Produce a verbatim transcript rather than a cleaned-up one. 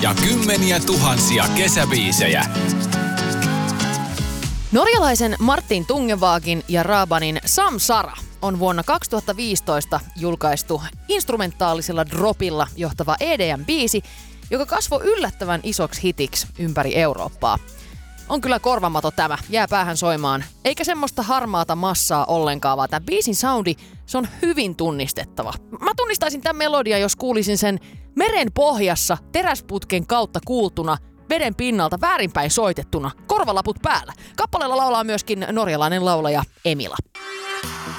ja kymmeniä tuhansia kesäbiisejä. Norjalaisen Martin Tungevaagin ja Rabanin Samsara on vuonna kaksituhattaviisitoista julkaistu instrumentaalisella dropilla johtava E D M-biisi, joka kasvoi yllättävän isoksi hitiksi ympäri Eurooppaa. On kyllä korvamato tämä, jää päähän soimaan. Eikä semmoista harmaata massaa ollenkaan, vaan tämä biisin soundi, se on hyvin tunnistettava. Mä tunnistaisin tämän melodian, jos kuulisin sen meren pohjassa teräsputken kautta kuultuna, veden pinnalta väärinpäin soitettuna, korvalaput päällä. Kappaleella laulaa myöskin norjalainen laulaja Emila.